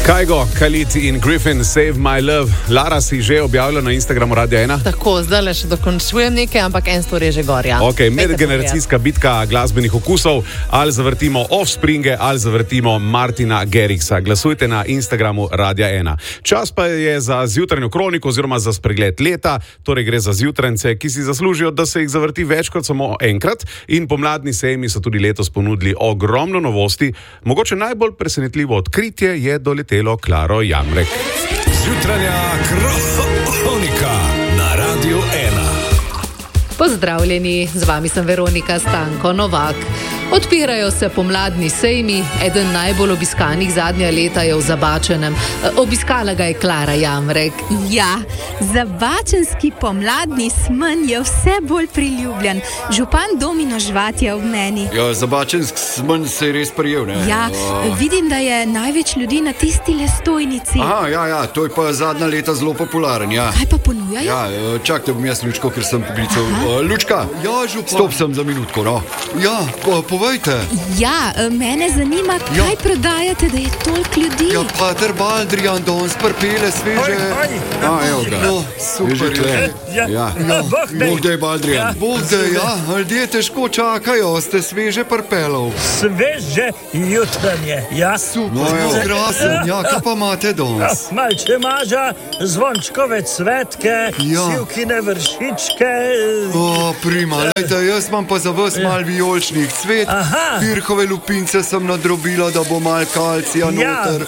Kygo, Khalid in Griffin, Save My Love. Lara si že objavila na Instagramu Radia 1. Tako, zdaj le še dokončujem nekaj, ampak en stvar je že gorja. Ok, medgeneracijska bitka glasbenih okusov. Ali zavrtimo Offspringe, ali zavrtimo Martina Garrixa. Glasujte na Instagramu Radia 1. Čas pa je za zjutranjo kroniko oziroma za spregled leta. Torej gre za zjutrance, ki si zaslužijo, da se jih zavrti več kot samo enkrat. In pomladni sejmi so tudi letos ponudili ogromno novosti. Mogoče najbolj presenetljivo odkritje je doletelo Klaro Jamrek. Zjutranja kronika na Radiu 1. Pozdravljeni, z vami sem Veronika Stanko Novak. Odpirajo se pomladni sejmi, eden najbolj obiskanih zadnja leta je v Zabačenem. Obiskala ga je Klara Jamrek. Ja, zabačenski pomladni smen je vse bolj priljubljen. Župan Domino Žvat je ob meni. Ja, zabačenski smen se je res prijel, ne? Ja, vidim, da je največ ljudi na tisti stojnici. Aha, ja, to je pa zadnja leta zelo popularen, ja. Kaj pa ponujajo? Ja, čakajte, bom jaz Lučko, ker sem poklical. Lučka, ja, župan. Stop sem za minutko, no. Ja, povejte. Ja, mene zanima, kaj prodajate, da je toliko ljudi. Ja, pater Baldrijan danes prpele sveže. Evo ga. No, super je. Ja. Bog dej, Baldrijan. Bog dej, ja. Ljudje težko čakajo, ste sveže prpelov. Sveže jutranje, ja. No, evo, krasen, ja, kaj pa imate danes? Malče maža, zvončkove cvetke, sivkine vršičke. O, prima, lejte, jaz imam pa za vas mal vijoličnih cvet. Pirhove lupince sem nadrobila, da bo mal kalcija noter.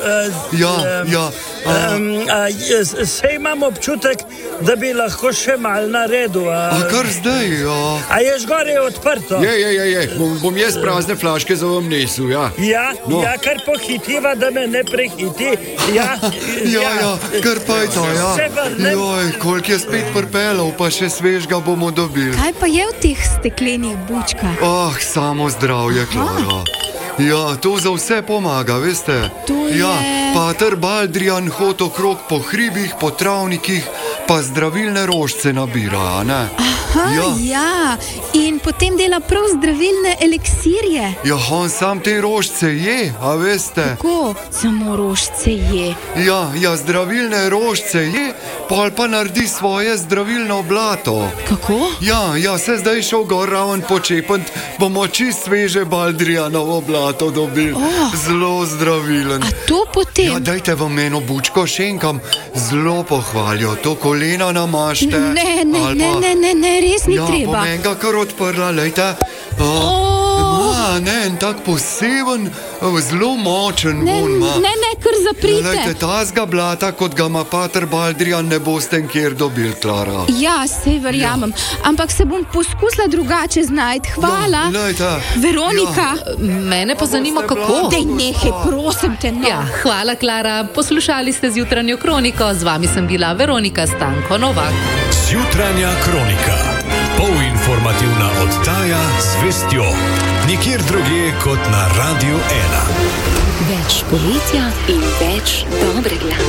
Sej imam občutek, da bi lahko še mal naredil. A kar zdaj, ja. A je žgore odprto? Je. Bom jaz prazne flaške za vam nesel, ja. Ja, kar pohitiva, da me ne prehiti. Ja, kar pa je to, ja. Joj, koliko je spet prpelov, pa še svežga bomo dobili. Kaj pa je v teh steklenih bučkah? Samo zdravje, Klara. Ja, to za vse pomaga, veste? To je... Ja, pater Baldrijan hod okrog po hribih, po travnikih, pa zdravilne rožce nabira, ne? Ja, in potem dela prav zdravilne eliksirje. Ja, on sam te rožce je, a veste? Kako? Samo rožce je? Ja, zdravilne rožce je, pol pa naredi svoje zdravilno blato. Kako? Ja, se zdaj šel gor raven počepant, bomo čist sveže Baldrijanovo blato dobili. Zelo zdravilen. A to potem? Ja, dajte vam eno bučko šenkam, zelo pohvalijo, to kolena namašte. Ne, res ni treba. Ja, bom enega kar odprla, lejte. En tak poseben, zelo močen von ima. Ne, kar zaprite. Lejte, tazga blata, kot ga ima pater Baldrijan, ne boste nikjer dobili, Klara. Ja, sej verjamem, ampak se bom poskusila drugače znajti. Hvala. Lejte. Veronika. Mene pa zanima, kako. Dej nehaj, prosim te, no. Ja, hvala, Klara. Poslušali ste zjutranjo kroniko. Z vami sem bila Veronika Stanko Novak. Zjutranja kronika. Polinformativna oddaja z vestjo. Nikjer drugje kot na Radiu 1. Več poletja in več dobre glasbe.